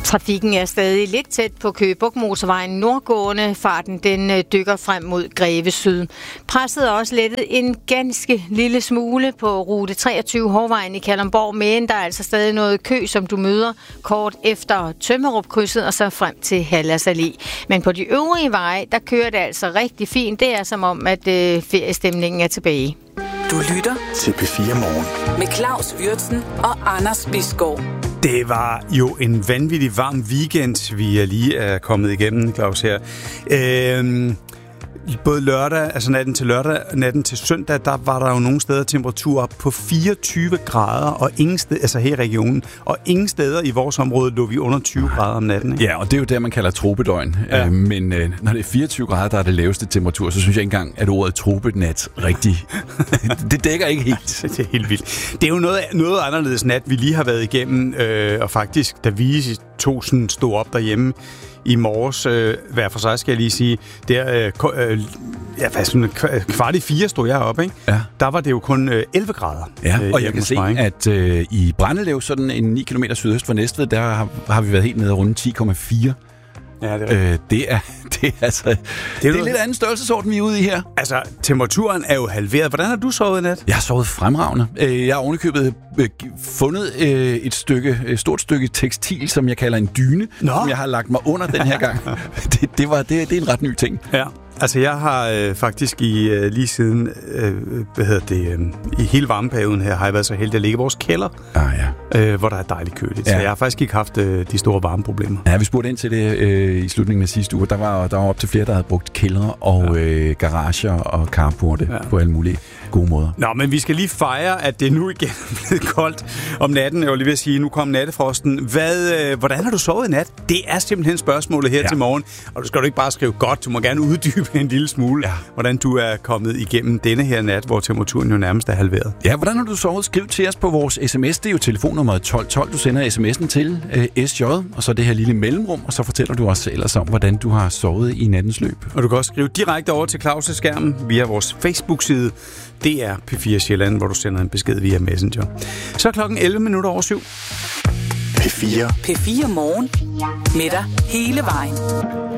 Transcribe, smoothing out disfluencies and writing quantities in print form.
Trafikken er stadig lidt tæt på Køge Bugt Motorvejen nordgående. Farten den dykker frem mod Greve Syd. Presset er også lettet en ganske lille smule på rute 23 Hårvejen i Kalundborg, men der er altså stadig noget kø, som du møder kort efter Tømmerup-krydset og så frem til Hallas Allé. Men på de øvrige veje, der kører det altså rigtig fint. Det er som om, at feriestemningen er tilbage. Du lytter til P4 Morgen med Claus Wyrtzen og Anders Bisgaard. Det var jo en vanvittig varm weekend, vi lige er kommet igennem, Claus, her. Både lørdag, altså natten til lørdag, natten til søndag, der var der jo nogle steder temperaturer op på 24 grader, og ingen steder, altså her i regionen, og ingen steder i vores område lå vi under 20 grader om natten. Ikke? Ja, og det er jo det, man kalder tropedøgn. Ja. Men når det er 24 grader, der er det laveste temperatur, så synes jeg ikke engang, at ordet tropednat rigtig... det dækker ikke helt. Det er helt vildt. Det er jo noget anderledes nat, vi lige har været igennem, og faktisk, da vi to sådan stod op derhjemme, i morges, hver for sig skal jeg lige sige, der kvart i 4 stod jeg op, ikke? Ja. Der var det jo kun 11 grader. Ja, og jeg kan se, at i Brændeløv, sådan en 9 km sydøst for Næstved, der har vi været helt nede rundt 10,4. Ja, det er en lidt anden størrelsesorden, vi er ude i her. Altså, temperaturen er jo halveret. Hvordan har du sovet i nat? Jeg har sovet fremragende. Jeg har ovenikøbet fundet et stort stykke tekstil, som jeg kalder en dyne, som jeg har lagt mig under den her gang. Det er en ret ny ting. Ja. Altså, jeg har faktisk lige siden, i hele varmeperioden her, har jeg været så heldig at ligge i vores kælder, hvor der er dejligt køligt. Ja. Så jeg har faktisk ikke haft de store varmeproblemer. Ja, vi spurgte ind til det i slutningen af sidste uge. Der var op til flere, der havde brugt kældre og garager og carporte på alle mulige gode måder. Nå, men vi skal lige fejre, at det nu igen er blevet koldt om natten. Jeg var lige ved at sige, nu kom nattefrosten. Hvordan har du sovet i nat? Det er simpelthen spørgsmålet her til morgen. Og du skal jo ikke bare skrive godt, du må gerne uddybe en lille smule, hvordan du er kommet igennem denne her nat, hvor temperaturen jo nærmest er halveret. Ja, hvordan har du sovet? Skriv til os på vores sms. Det er jo telefonnummeret 1212. Du sender sms'en til SJ, og så det her lille mellemrum, og så fortæller du os ellers om, hvordan du har sovet i nattens løb. Og du kan også skrive direkte over til Claus' skærm via vores Facebook-side. Det er P4 Sjælland, hvor du sender en besked via Messenger. Så er klokken 11:07. P4 Morgen med dig hele vejen.